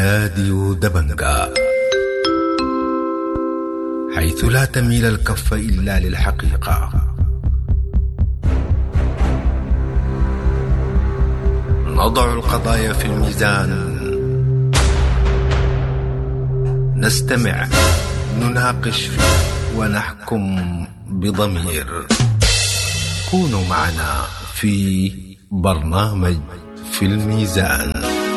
راديو دبنجا، حيث لا تميل الكف إلا للحقيقة. نضع القضايا في الميزان، نستمع، نناقش ونحكم بضمير. كونوا معنا في برنامج في الميزان.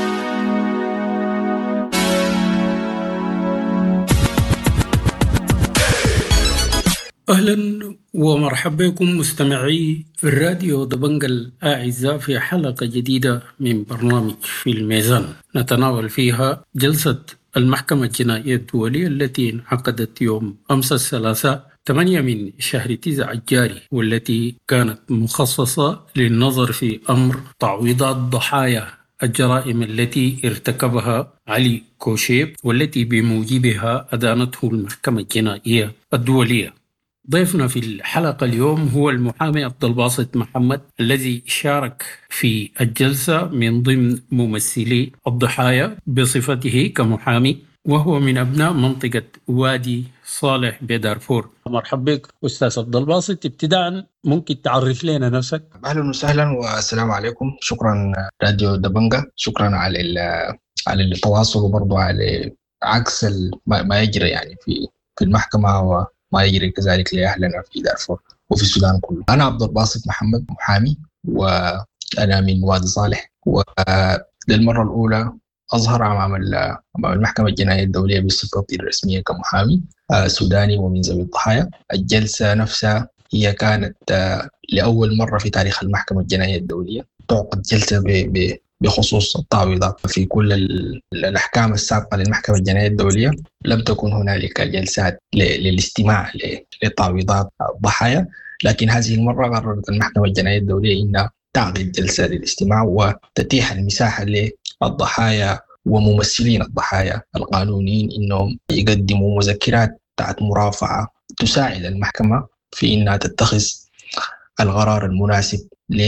أهلا ومرحبا بكم مستمعي الراديو دبنجا الأعزاء في حلقة جديدة من برنامج في الميزان، نتناول فيها جلسة المحكمة الجنائية الدولية التي انعقدت يوم أمس الثلاثاء 8 من شهر 9 الجاري، والتي كانت مخصصة للنظر في أمر تعويضات ضحايا الجرائم التي ارتكبها علي كوشيب، والتي بموجبها أدانته المحكمة الجنائية الدولية. ضيفنا في الحلقة اليوم هو المحامي عبد الباسط محمد، الذي شارك في الجلسة من ضمن ممثلي الضحايا بصفته كمحامي، وهو من أبناء منطقة وادي صالح بدارفور. مرحبا بك أستاذ عبد الباسط. ابتداء ممكن تعرف لنا نفسك؟ أهلا وسهلا والسلام عليكم. شكرا راديو دبنجا، شكرا على التواصل، وبرضه على عكس ما يجري يعني في المحكمة وما يجري كذلك لأهلنا في دارفور وفي السودان كله. أنا عبد الباسط محمد، محامي، وأنا من وادي صالح، وللمرة الأولى أظهر أمام المحكمة الجنائية الدولية بصفتي الرسمية كمحامي سوداني ومن ذوي الضحايا. الجلسة نفسها هي كانت لأول مرة في تاريخ المحكمة الجنائية الدولية تعقد جلسة بخصوص التعويضات. في كل الأحكام السابقة للمحكمة الجنائية الدولية لم تكن هنالك جلسات للاستماع للتعويضات الضحايا، لكن هذه المرة قررت المحكمة الجنائية الدولية أنها تعقد جلسة للاستماع وتتيح المساحة للضحايا وممثلين الضحايا القانونيين أنهم يقدموا مذكرات تحت مرافعة تساعد المحكمة في أنها تتخذ القرار المناسب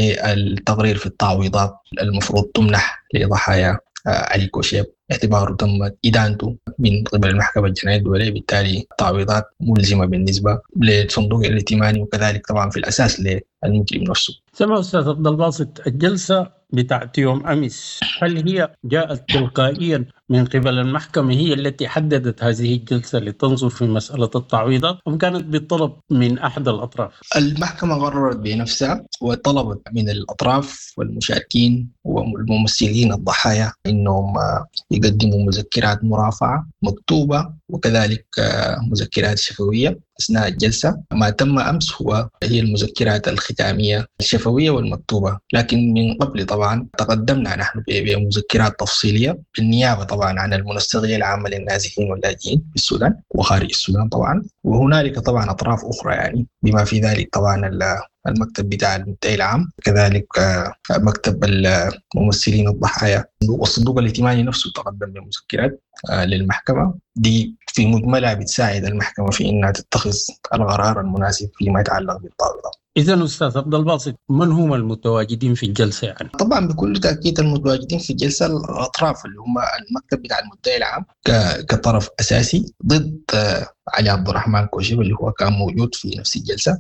للتقرير في التعويضات المفروض تمنح لضحايا علي كوشيب، اعتباره تم إدانته من قبل المحكمة الجنائية الدولية، بالتالي التعويضات ملزمة بالنسبة لصندوق الائتماني وكذلك طبعا في الأساس للمجرم نفسه. سمع أستاذ عبد الباسط، الجلسة بتاعت يوم أمس هل هي جاءت تلقائيا من قبل المحكمة هي التي حددت هذه الجلسة لتنظر في مسألة التعويضات، أم كانت بالطلب من أحد الأطراف؟ المحكمة قررت بنفسها وطلبت من الأطراف والمشاركين والممثلين الضحايا إنهم يقدموا مذكرات مرافعة مكتوبة وكذلك مذكرات شفوية أثناء الجلسة. ما تم أمس هي المذكرات الختامية الشفوية والمكتوبة، لكن من قبل طبعا تقدمنا نحن بمذكرات تفصيلية بالنيابة طبعا عن المنسقية العامة للنازحين واللاجئين في السودان وخارج السودان طبعا، وهنالك طبعا أطراف أخرى يعني بما في ذلك طبعا المكتب بتاع المدعي العام، كذلك مكتب الممثلين الضحايا والصندوق الائتماني نفسه تقدم بمذكرات للمحكمة. دي في مجملها بتساعد المحكمة في أنها تتخذ القرار المناسب فيما يتعلق بالتعويضات. إذن أستاذ عبد الباسط، من هم المتواجدين في الجلسة يعني؟ طبعا بكل تأكيد المتواجدين في الجلسة الأطراف اللي هم المكتب بتاع المدعي العام كطرف أساسي ضد علي عبد الرحمن كوشيب اللي هو كان موجود في نفس الجلسة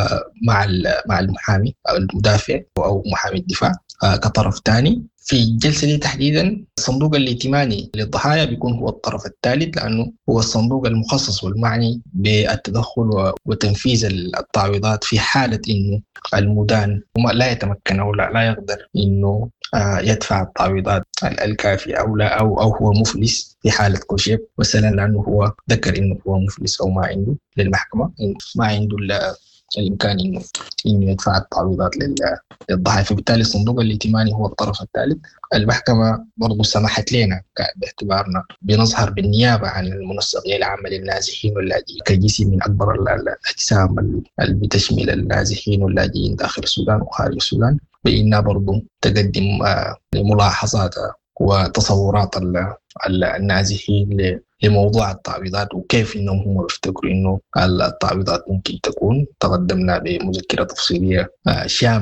مع المحامي أو المدافع أو محامي الدفاع كطرف ثاني. في الجلسة دي تحديدا الصندوق الائتماني للضحايا بيكون هو الطرف الثالث، لأنه هو الصندوق المخصص والمعني بالتدخل وتنفيذ التعويضات في حالة إنه المدان لا يتمكن أو لا يقدر إنه يدفع التعويضات الكافية أو هو مفلس في حالة كوشيب مثلا، لأنه هو ذكر إنه هو مفلس أو ما عنده للمحكمة ما عنده الإمكان إنه يدفع التعويضات للضحايا، فبالتالي الصندوق الائتماني هو الطرف الثالث. المحكمة برضو سمحت لنا باعتبارنا بنظهر بالنيابة عن المنسقية العامة للنازحين واللاجئين كجسم من أكبر الأجسام اللي بتشمل النازحين واللاجئين داخل السودان وخارج السودان، بإنها برضو تقدم ملاحظات وتصورات النازحين لموضوع التعويضات وكيف إنهم هم يفتكروا إنه التعويضات ممكن تكون. تقدمنا بمذكرة تفصيلية شاملة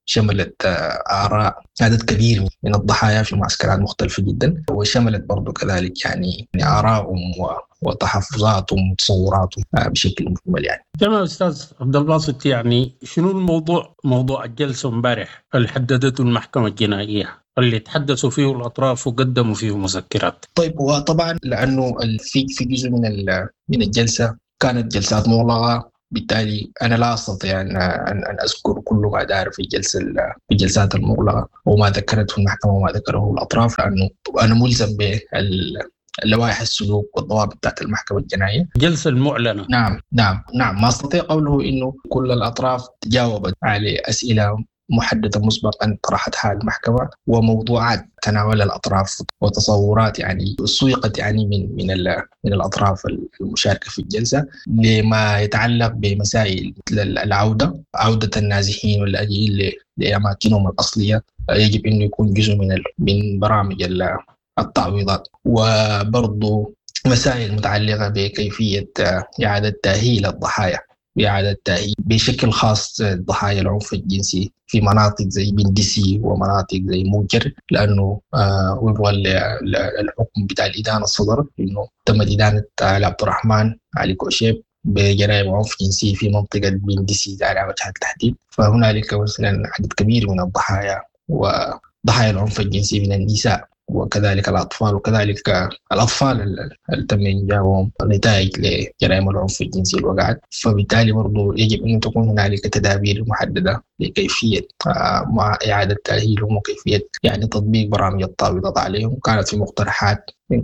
شملت آراء عدد كبير من الضحايا في معسكرات مختلفة جدا، وشملت برضو كذلك يعني آرائهم وتحفظاتهم وتصوراتهم بشكل مجمل يعني. تمام أستاذ عبد الباسط، يعني شنو موضوع الجلسة امبارح اللي حددته المحكمة الجنائية اللي تحدثوا فيه الأطراف وقدموا فيه مذكرات؟ طيب، وطبعا لأنه في جزء من الجلسة كانت جلسات مغلقة، بالتالي أنا لا أستطيع أن أذكر كل ما دار في الجلسات المغلقة وما ذكرته المحكمة وما ذكره الأطراف، لأنه أنا ملزم باللوائح السلوك والضوابط بتاعت المحكمة الجنائية. الجلسة المعلنة. نعم، ما أستطيع قوله إنه كل الأطراف جاوبت على أسئلة محددة مسبقا طرحتها المحكمة، وموضوعات تناولها الأطراف وتصورات يعني سوقت يعني من الأطراف المشاركة في الجلسة لما يتعلق بمسائل مثل عودة النازحين واللاجئين لأماكنهم الأصلية، يجب أن يكون جزء من برامج التعويضات، وبرضو مسائل متعلقة بكيفية إعادة تأهيل الضحايا، بإعادة تأهيل بشكل خاص ضحايا العنف الجنسي في مناطق زي بندسي ومناطق زي موجر، لأنه وفقا الحكم بتاع الإدانة الصدر إنه تم إدانة عبد الرحمن علي كوشيب بجرائم عنف جنسي في منطقة بندسي على وجه التحديد. فهنالك مثلا عدد كبير من الضحايا وضحايا العنف الجنسي من النساء وكذلك الأطفال، وكذلك الأطفال اللي تم إنجابهم نتائج لجرائم العنف الجنسي الوقعت. فبالتالي برضو يجب أن تكون هنالك تدابير محددة لكيفية مع إعادة تأهيلهم وكيفية يعني تطبيق برامج التعويضات عليهم. كانت في مقترحات من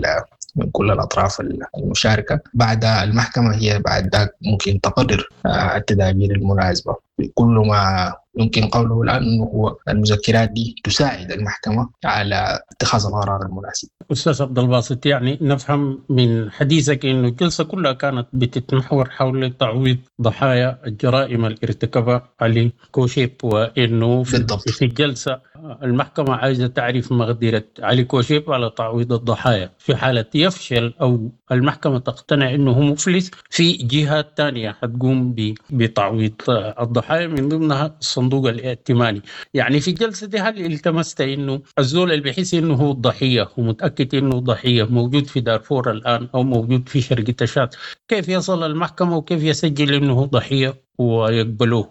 كل الأطراف المشاركة. بعد المحكمة هي بعد ذلك ممكن تقرر التدابير المناسبة. كل ما يمكن قوله الآن أنه هو المذكرات دي تساعد المحكمة على اتخاذ القرار المناسب. أستاذ عبد الباسط، يعني نفهم من حديثك أنه الجلسة كلها كانت بتتمحور حول تعويض ضحايا الجرائم اللي ارتكبها علي كوشيب، وأنه في الجلسة المحكمة عايزة تعرف مقدرة علي كوشيب على تعويض الضحايا في حالة يفشل أو المحكمة تقتنع أنه مفلس في جهات تانية هتقوم بتعويض الضحايا من ضمنها الصندوق الائتماني. يعني في الجلسة دي هل التمست أنه الزول اللي بيحس أنه هو الضحية ومتأكد أنه ضحية موجود في دارفور الآن أو موجود في شرق تشاد، كيف يصل المحكمة وكيف يسجل أنه هو ضحية ويقبلوه؟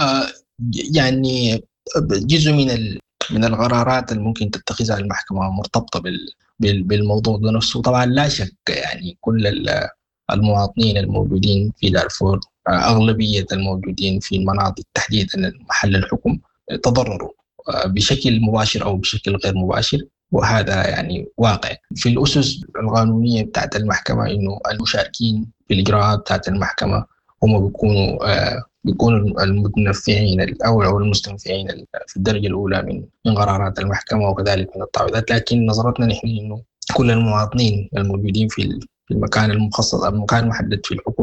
يعني جزء من القرارات اللي ممكن تتخذها المحكمة مرتبطة بالموضوع ده نفسه. طبعا لا شك يعني كل المواطنين الموجودين في دارفور، أغلبية الموجودين في المناطق تحديدا محل الحكم، تضرروا بشكل مباشر أو بشكل غير مباشر، وهذا يعني واقع. في الأسس القانونية بتاعت المحكمة إنه المشاركين في الإجراءات بتاعت المحكمة هم بيكونوا المتنفعين أو المستنفعين في الدرجة الأولى من قرارات المحكمة وكذلك من التعويضات. لكن نظرتنا نحن إنه كل المواطنين الموجودين في المكان المخصص أو المكان المحدد في الحكم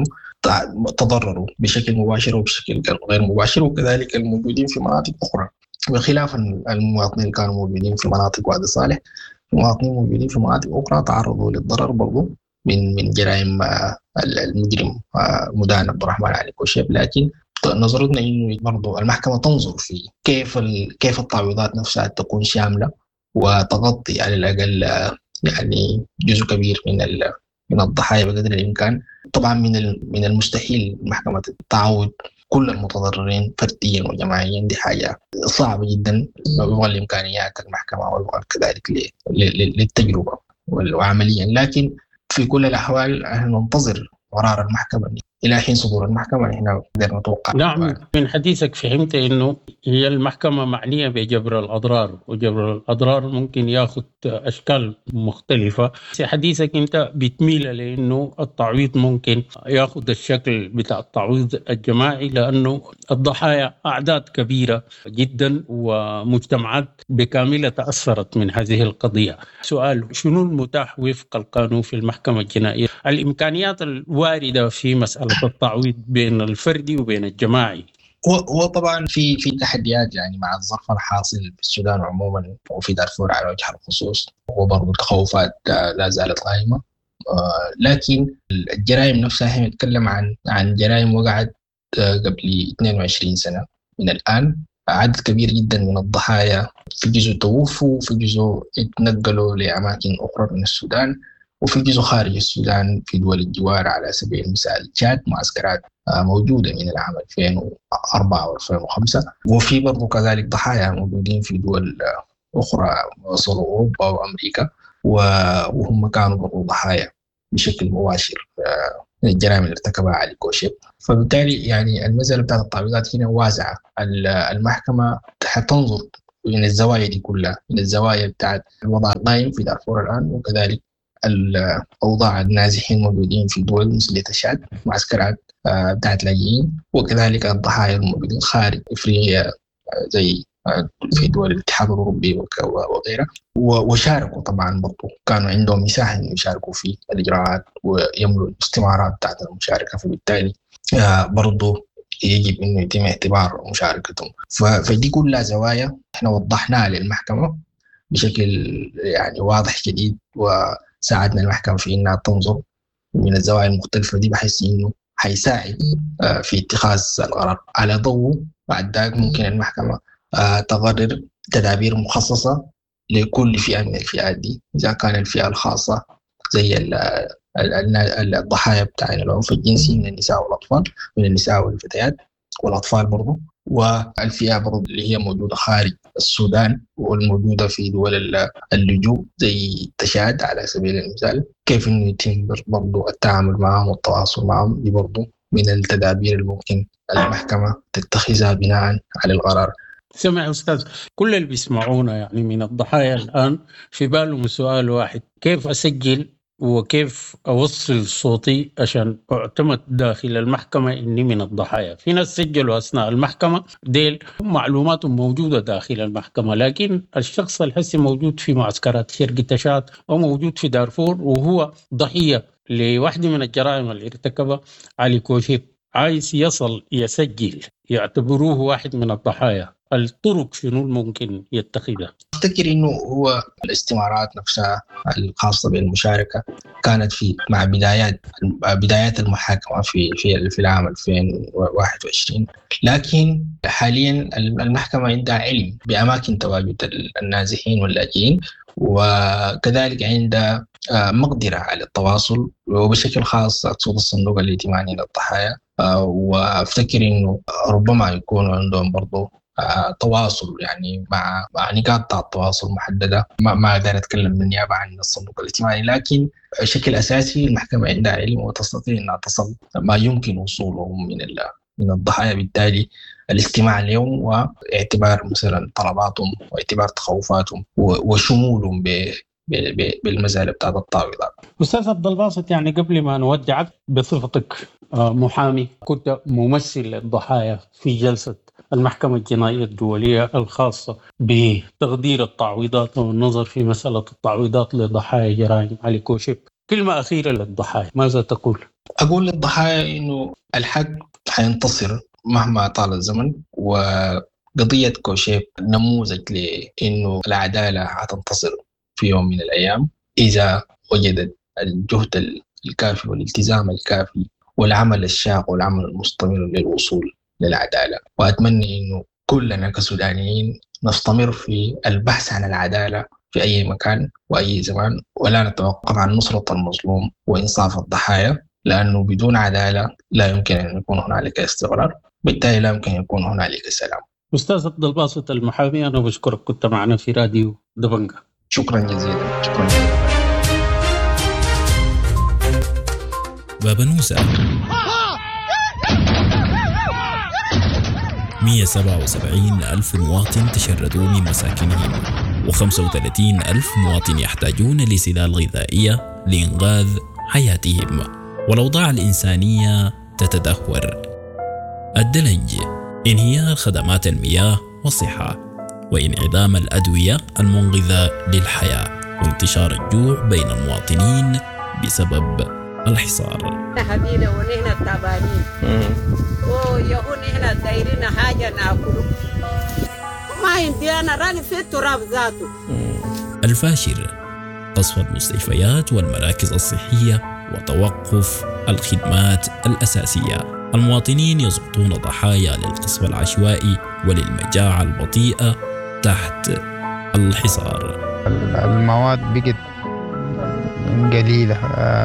تضرروا بشكل مباشر وبشكل غير مباشر، وكذلك الموجودين في مناطق أخرى، بخلاف المواطنين اللي كانوا موجودين في مناطق وادي صالح. المواطنين موجودين في مناطق أخرى تعرضوا للضرر برضو من جرائم المجرم مدان عبد الرحمن علي كوشيب. لكن نظرتنا إنه برضو المحكمة تنظر في كيف التعويضات نفسها تكون شاملة وتغطي على الأقل يعني جزء كبير من الضحايا بقدر الإمكان. طبعا من المستحيل محكمة تعوض كل المتضررين فرديا وجماعيا، دي حاجة صعبة جدا وفقا لإمكانيات المحكمة وفقا كذلك للتجربة وعمليا. لكن في كل الأحوال ننتظر قرار المحكمة إلى حين صدور المحكمة. نحن نقدر نتوقع. نعم، من حديثك فهمت إنه هي المحكمة معنية بجبر الأضرار، وجبر الأضرار ممكن يأخذ أشكال مختلفة. في حديثك أنت بتميل لأنه التعويض ممكن يأخذ الشكل بتاع التعويض الجماعي، لأنه الضحايا أعداد كبيرة جدا ومجتمعات بكاملة تأثرت من هذه القضية. سؤال: شنو المتاح وفق القانون في المحكمة الجنائية؟ الإمكانيات الواردة في مسألة التعويض بين الفردي وبين الجماعي. وطبعا في تحديات يعني مع الظرف الحاصل في السودان عموما وفي دارفور على وجه الخصوص، وبرضه التخوفات لا زالت قائمة. لكن الجرائم نفسها هي نتكلم عن جرائم وقعت قبل 22 سنة من الآن، عدد كبير جدا من الضحايا في جزء توفوا، وفي جزء اتنقلوا لأماكن أخرى من السودان، وفي جزء خارج السودان في دول الجوار. على سبيل المثال تشاد معسكرات موجودة من العام 2004 و 2005، وفي برضو كذلك ضحايا موجودين في دول أخرى وصلوا أوروبا وأمريكا، وهم كانوا برضو ضحايا بشكل مباشر من الجرائم اللي ارتكبها علي كوشيب. فبالتالي يعني المسألة بتاعت التعويضات هنا واسعة. المحكمة حتنظر من الزوايا دي كلها، من الزوايا بتاعت الوضع القائم في دارفور الآن، وكذلك الأوضاع النازحين موجودين في دول مثل تشاد معسكرات بتاعت لاجئين، وكذلك الضحايا الموجودين خارج إفريقيا زي في دول الاتحاد الأوروبي وغيرها. وشاركوا طبعا برضو، كانوا عندهم مساحة إنه يشاركوا في الإجراءات ويملوا الاستمارات بتاعت المشاركة، فبالتالي برضو يجب إنه يتم اعتبار مشاركتهم. فدي كلها زوايا إحنا وضحناها للمحكمة بشكل يعني واضح جديد، وساعدنا المحكمة في إنها تنظر من الزوايا المختلفة دي، بحيث إنه حيساعد في اتخاذ القرار. على ضوء بعد ذلك ممكن المحكمة تقرر تدابير مخصصة لكل فئة من الفئات دي، إذا كان الفئة الخاصة زي الضحايا بتاع العنف الجنسي من النساء والأطفال، من النساء والفتيات والأطفال برضو، والفئة برضو اللي هي موجودة خارج السودان والموجودة في دول اللجوء زي تشاد على سبيل المثال، كيف إنه يتم برضو التعامل معهم والتواصل معهم. دي برضو من التدابير الممكن المحكمة تتخذها بناء على القرار. سمع أستاذ، كل اللي بيسمعونا يعني من الضحايا الآن في بالهم سؤال واحد: كيف أسجل وكيف أوصل صوتي عشان أعتمد داخل المحكمة إني من الضحايا؟ في ناس سجلوا أثناء المحكمة، ديل معلوماتهم موجودة داخل المحكمة، لكن الشخص الحسي موجود في معسكرات شرق تشاد أو موجود في دارفور وهو ضحية لواحدة من الجرائم اللي ارتكبها علي كوشيب، عايز يصل يسجل، يعتبروه واحد من الضحايا. الطرق شنو ممكن يتخذها؟ أفتكر إنه هو الاستمارات نفسها الخاصة بالمشاركة كانت مع بدايات المحاكمة في العام 2021، لكن حاليا المحكمة عندها علم بأماكن تواجد النازحين واللاجئين، وكذلك عندها مقدرة على التواصل، وبشكل خاص أقصد الصندوق الائتماني للضحايا. وأفتكر إنه ربما يكون عندهم برضو تواصل يعني مع نقاط التواصل محددة. ما أقدر أتكلم بالنيابة عن الصندوق الائتماني، لكن بشكل أساسي المحكمة عندها علم وتستطيع أن تصل ما يمكن وصولهم من الضحايا. بالتالي الاستماع اليوم واعتبار مثلا طلباتهم واعتبار تخوفاتهم وشمولهم بالمسألة بتاعت التعويضات. أستاذ عبد الباسط، يعني قبل ما نودعك، بصفتك محامي كنت ممثل للضحايا في جلسة المحكمة الجنائية الدولية الخاصة بتقدير التعويضات والنظر في مسألة التعويضات لضحايا جرائم علي كوشيب، كلمة أخيرة للضحايا ماذا تقول؟ أقول للضحايا إنه الحق حينتصر مهما طال الزمن، وقضية كوشيب نموذج لإنه العدالة حتنتصر في يوم من الأيام إذا وجدت الجهد الكافي والالتزام الكافي والعمل الشاق والعمل المستمر للوصول للعدالة. وأتمنى إنه كلنا كسودانيين نستمر في البحث عن العدالة في أي مكان وأي زمان، ولا نتوقف عن نصرة المظلوم وإنصاف الضحايا، لأنه بدون عدالة لا يمكن أن يكون هنالك استقرار، بالتالي لا يمكن أن يكون هنالك سلام. أستاذ عبد الباسط المحامي، أنا بشكرك، كنت معنا في راديو دبنجة. شكرا جزيلا. شكرا جزيلا. بابا نوسة 177,000 مواطن تشردوا من مساكنهم، و35,000 مواطن يحتاجون لسلال غذائية لإنقاذ حياتهم، والأوضاع الإنسانية تتدهور. الدلنج، انهيار خدمات المياه والصحة، وانعدام الأدوية المنقذة للحياة، وانتشار الجوع بين المواطنين بسبب الحصار. حبينا ونحن تعبانين ويهون احنا دايرين حاجة ناكله، ما عندي أنا راني في التراب ذاته. الفاشر، قصف المستشفيات والمراكز الصحية وتوقف الخدمات الأساسية. المواطنين يسقطون ضحايا للقصف العشوائي وللمجاعة البطيئة تحت الحصار. المواد بقت قليلة.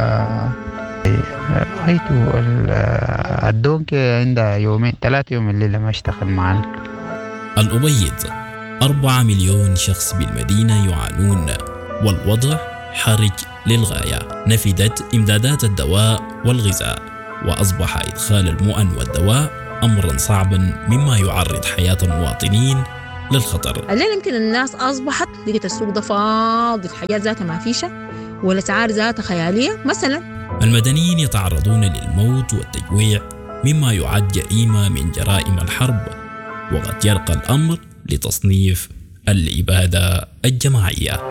رأيته الدونك عندها يومين 3 يوم الليلة ما اشتغل معنا. الأبيض 4 مليون شخص بالمدينة يعانون والوضع حرج للغاية. نفدت إمدادات الدواء والغذاء وأصبح إدخال المؤن والدواء أمرا صعبا مما يعرض حياة المواطنين للخطر. الليل يمكن الناس أصبحت لقيت السوق ده فاضي، الحاجات ذاتها ما فيشة والأسعار ذاتها خيالية. مثلا المدنيين يتعرضون للموت والتجويع مما يعد جريمة من جرائم الحرب، وقد يرقى الأمر لتصنيف الإبادة الجماعية.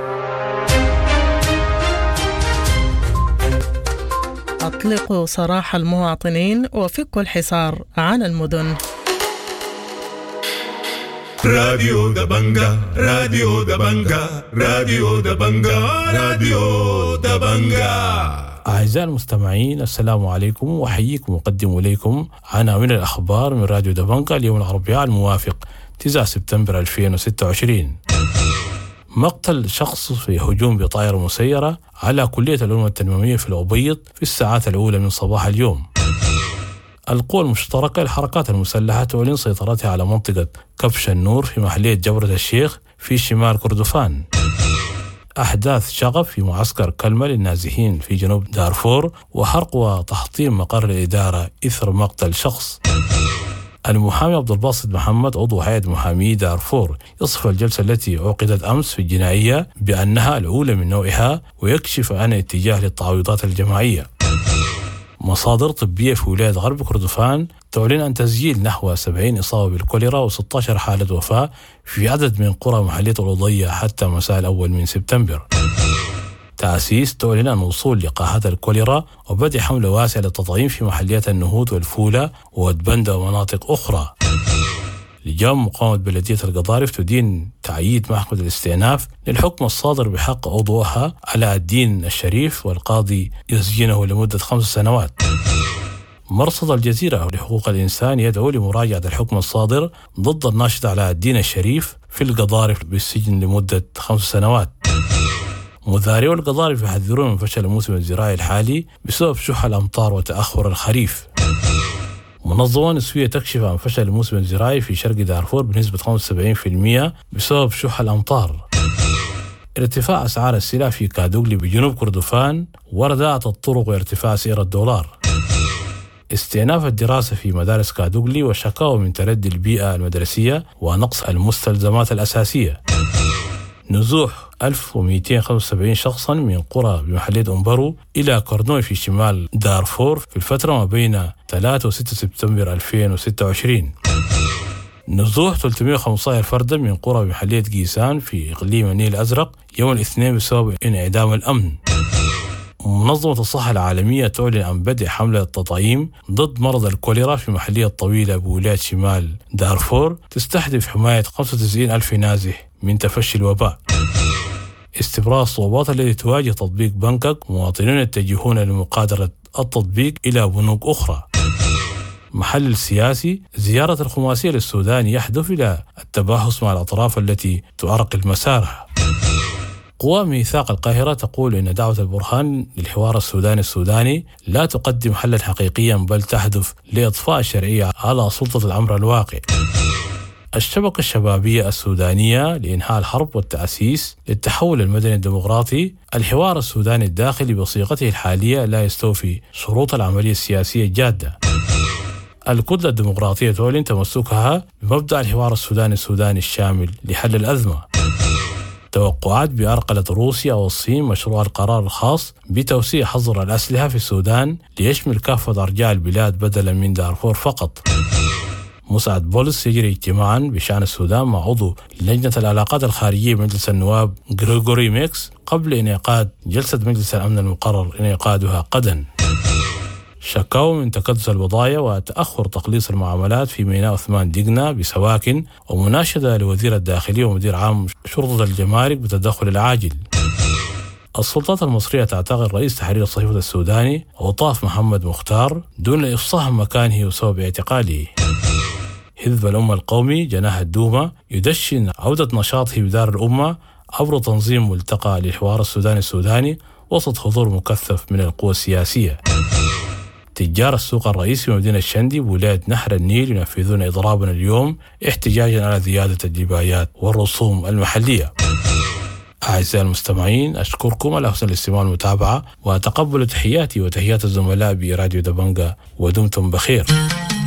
أطلقوا سراح المواطنين وفكوا الحصار عن المدن. راديو دبنجا راديو دبنجا راديو دبنجا راديو دبنجا. أعزائي المستمعين، السلام عليكم وحييكم وقدم إليكم عناوين الأخبار من راديو دبنجا اليوم الأربعاء الموافق 9 سبتمبر 2026. مقتل شخص في هجوم بطائرة مسيرة على كلية العلوم التنموية في الأبيض في الساعات الأولى من صباح اليوم. القوى المشتركة للحركات المسلحة تعلن سيطرتها على منطقة كبش النور في محلية جبرة الشيخ في شمال كردفان. أحداث شغب في معسكر كلمة للنازحين في جنوب دارفور، وحرق وتحطيم مقر الإدارة إثر مقتل شخص. المحامي عبد الباسط محمد عضو هيئة محامي دارفور يصف الجلسة التي عقدت أمس في الجنائية بأنها الأولى من نوعها ويكشف عن اتجاه للتعويضات الجماعية. مصادر طبية في ولاية غرب كردفان تعلن عن تسجيل نحو 70 إصابة بالكوليرا و16 حالة وفاة في عدد من قرى محلية الوضية حتى مساء الأول من سبتمبر. تأسيس تعلن عن وصول لقاحات الكوليرا وبدء حملة واسعة للتطعيم في محليات النهود والفولة وودبندة ومناطق أخرى. لجان مقاومة بلدية القضارف تدين تعييد محكمة الاستئناف للحكم الصادر بحق عضوها علاء الدين الشريف والقاضي يسجنه لمدة 5 سنوات. مرصد الجزيرة لحقوق الإنسان يدعو لمراجعة الحكم الصادر ضد الناشط علاء الدين الشريف في القضارف بالسجن لمدة 5 سنوات. مزارعو القضارف يحذرون من فشل الموسم الزراعي الحالي بسبب شح الأمطار وتأخر الخريف. منظمة نسوية تكشف عن فشل الموسم الزراعي في شرق دارفور بنسبة 75% بسبب شح الأمطار. ارتفاع أسعار السلع في كادوغلي بجنوب كردفان ورداءة الطرق وارتفاع سعر الدولار. استئناف الدراسة في مدارس كادوغلي وشكاوى من تردي البيئة المدرسية ونقص المستلزمات الأساسية. نزوح 1275 شخصا من قرى بمحلية أمبرو إلى كورنوي في شمال دارفور في الفترة ما بين 3 و 6 سبتمبر 2026. نزوح 315 فردا من قرى بمحلية جيسان في إقليم النيل الأزرق يوم الاثنين بسبب انعدام الأمن. منظمة الصحة العالمية تعلن عن بدء حملة التطعيم ضد مرض الكوليرا في محلية طويلة بولاية شمال دارفور تستهدف حماية 95,000 نازح من تفشي الوباء. استمرار الصعوبات التي تواجه تطبيق بنكك، مواطنون يتجهون لمقادرة التطبيق إلى بنوك أخرى. محلل سياسي، زيارة الخماسية للسودان يحدث إلى التباحث مع الأطراف التي تعرقل مسارها. قوى ميثاق القاهرة تقول إن دعوة البرهان للحوار السوداني لا تقدم حلا حقيقيا بل تهدف لإضفاء الشرعية على سلطة الأمر الواقع. الشبكة الشبابية السودانية لإنهاء الحرب والتأسيس للتحول المدني الديمقراطي. الحوار السوداني الداخلي بصيغته الحالية لا يستوفي شروط العملية السياسية الجادة. الكتلة الديمقراطية تعلن تمسكها بمبدأ الحوار السوداني الشامل لحل الأزمة. توقعات بأرقلة روسيا والصين مشروع القرار الخاص بتوسيع حظر الأسلحة في السودان ليشمل كافة أرجاء البلاد بدلا من دارفور فقط. مساعد بولس يجري اجتماعا بشأن السودان مع عضو لجنة العلاقات الخارجية بمجلس النواب غريغوري ميكس قبل انعقاد جلسة مجلس الأمن المقرر انعقادها غدا. شكاوى من تكدس البضائع وتأخر تقليص المعاملات في ميناء عثمان ديغنا بسواكن ومناشدة لوزير الداخلية ومدير عام شرطة الجمارك بتدخل العاجل. السلطات المصرية تعتقل رئيس تحرير الصحيفة السوداني عطاف محمد مختار دون إفصاح مكانه وسبب اعتقاله. حزب الأمة القومي جناح الدوما يدشن عودة نشاطه بدار الأمة عبر تنظيم ملتقى للحوار السوداني وسط حضور مكثف من القوى السياسية. تجار السوق الرئيسي في مدينة الشندي بولاية نهر النيل ينفذون إضرابا اليوم احتجاجا على زيادة الجبايات والرسوم المحلية. أعزائي المستمعين، أشكركم على حسن الاستماع والمتابعة، وأتقبل تحياتي وتحيات الزملاء براديو دبنجة، ودمتم بخير.